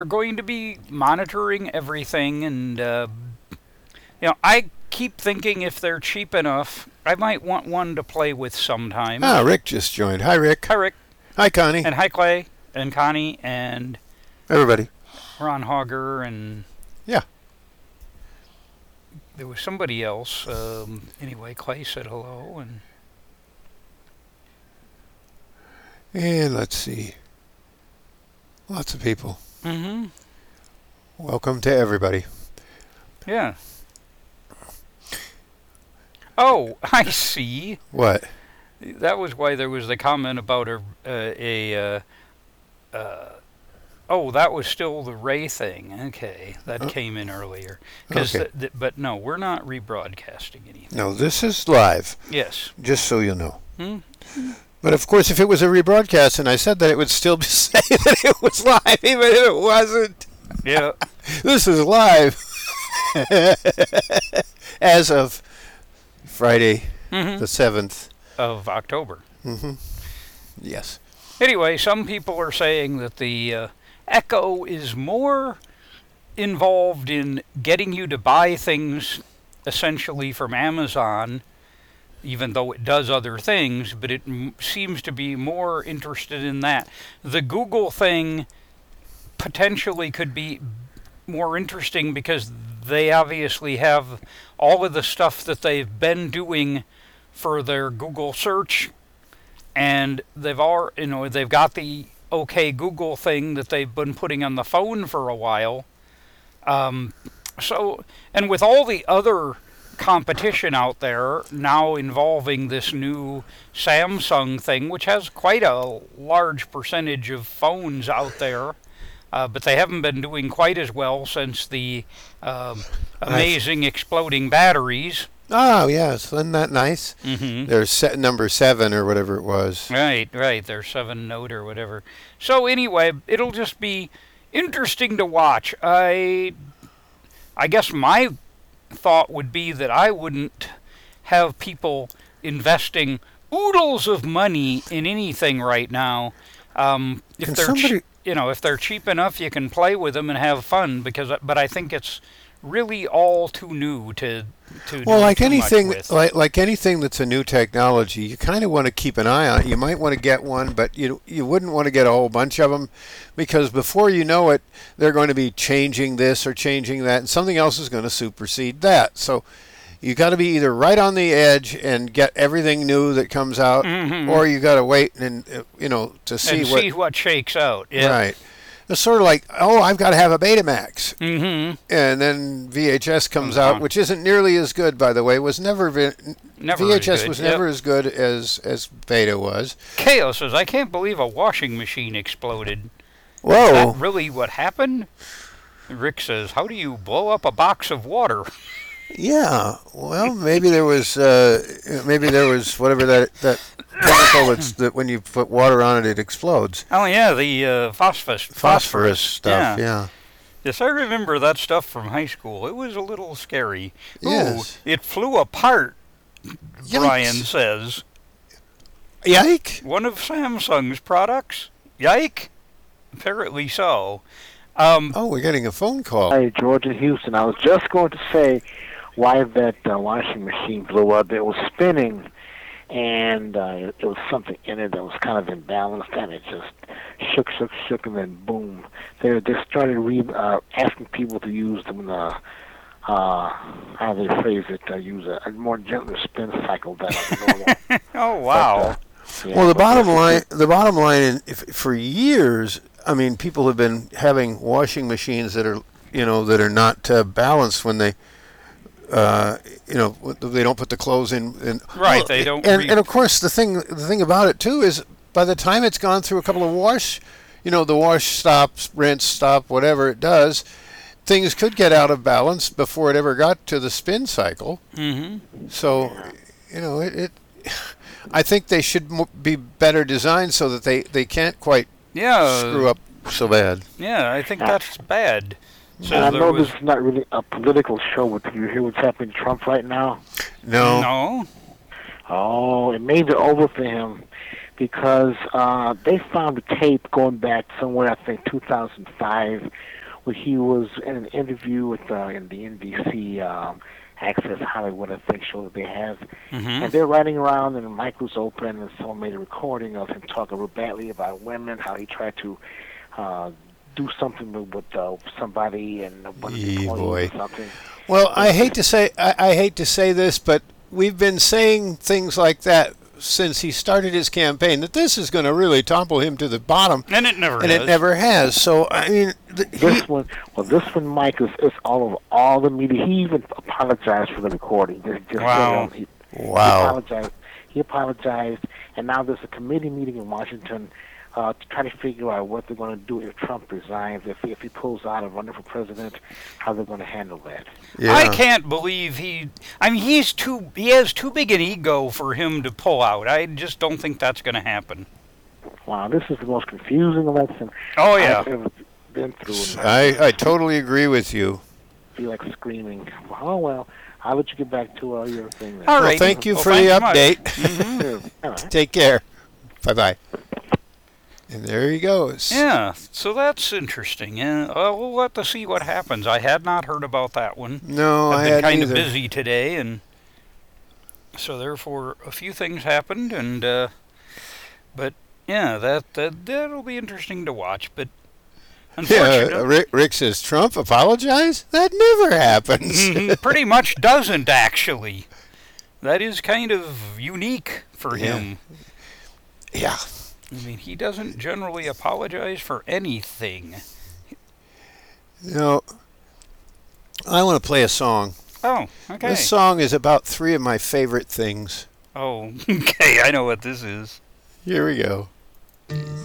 going to be monitoring everything, and I keep thinking if they're cheap enough, I might want one to play with sometime. Ah, Rick just joined. Hi, Rick. Hi, Rick. Hi, Connie. And hi, Clay, and Connie, and everybody. Ron Hogger, and yeah, there was somebody else. Anyway, Clay said hello, and let's see, lots of people. Mm-hmm. Welcome to everybody. Yeah. Oh, I see. What? That was why there was the comment about oh, that was still the Ray thing. Okay, that came in earlier. Okay. But no, we're not rebroadcasting anything. No, this is live. Yes. Just so you know. But of course, if it was a rebroadcast and I said that, it would still say that it was live, even if it wasn't. Yeah. This is live. As of Friday, the 7th of October. Yes. Anyway, some people are saying that the Echo is more involved in getting you to buy things essentially from Amazon, even though it does other things, but it seems to be more interested in that. The Google thing potentially could be more interesting because they obviously have all of the stuff that they've been doing for their Google search, and they've got the OK Google thing that they've been putting on the phone for a while. And with all the other competition out there now involving this new Samsung thing, which has quite a large percentage of phones out there, but they haven't been doing quite as well since the amazing exploding batteries. Oh, yes. Isn't that nice? Mm-hmm. There's number 7 or whatever it was. Right. There's 7 Note or whatever. So anyway, it'll just be interesting to watch. I guess my thought would be that I wouldn't have people investing oodles of money in anything right now. If they're cheap enough, you can play with them and have fun. But I think it's really all too new to well, do like too anything, much with. like anything that's a new technology, you kind of want to keep an eye on it. You might want to get one, but you wouldn't want to get a whole bunch of them, because before you know it, they're going to be changing this or changing that, and something else is going to supersede that. So you got to be either right on the edge and get everything new that comes out, or you got to wait and to see what shakes out. Yeah. Right. It's sort of like, I've got to have a Betamax. And then VHS comes out, which isn't nearly as good, by the way. VHS was never as good as Beta was. Chaos says, I can't believe a washing machine exploded. Whoa. Is that really what happened? Rick says, how do you blow up a box of water? Yeah, well, maybe there was whatever that chemical that when you put water on it explodes. Oh yeah, the phosphorus stuff. Yeah. Yes, I remember that stuff from high school. It was a little scary. Yes. Ooh, it flew apart. Yikes. Brian says. Yike. One of Samsung's products. Yike. Apparently so. We're getting a phone call. Hi, George in Houston. I was just going to say why that washing machine blew up. It was spinning, and it was something in it that was kind of imbalanced, and it just shook, and then boom. They started asking people to use them, how they phrase it, use a more gentler spin cycle than normal. Oh, wow. Well, the bottom line, for years, I mean, people have been having washing machines that are not balanced when they, they don't put the clothes in. Right, they don't. And of course, the thing about it too is, by the time it's gone through a couple of the wash stops, rinse stop, whatever it does, things could get out of balance before it ever got to the spin cycle. Mm-hmm. So, I think they should be better designed so that they can't quite screw up so bad. Yeah, I think that's bad. So I know this is not really a political show, but do you hear what's happening to Trump right now? No. No. Oh, it made it over for him because they found a tape going back somewhere, I think 2005, where he was in an interview with in the NBC Access Hollywood, I think, show that they have. And they're riding around, and the mic was open, and someone made a recording of him talking real badly about women, how he tried to do something with somebody and one of the employees or something. Well, I hate to say this, but we've been saying things like that since he started his campaign, that this is going to really topple him to the bottom. And it never has. And it never has. So, I mean... This one, Mike, is all over all the media. He even apologized for the recording. Wow. Wow. He apologized, and now there's a committee meeting in Washington to try to figure out what they're going to do if Trump resigns, if he pulls out of running for president, how they're going to handle that. Yeah. I can't believe he has too big an ego for him to pull out. I just don't think that's going to happen. Wow, this is the most confusing election Oh, yeah. I've ever been through. I totally agree with you. I feel like screaming. Oh, well, I'll let you get back to your thing then. All Well, right. thank you Well, for the thanks much. update. All right. Take care. Bye-bye. And there he goes. Yeah, so that's interesting. We'll have to see what happens. I had not heard about that one. No, I I've been hadn't kind of either. busy today, and so therefore a few things happened. And but yeah, that'll be interesting to watch. But Yeah, unfortunately, Rick says, Trump apologize? That never happens. pretty much doesn't actually. That is kind of unique for Yeah. him. Yeah. I mean, he doesn't generally apologize for anything. No, I want to play a song. Oh, okay. This song is about three of my favorite things. Oh, okay. I know what this is. Here we go.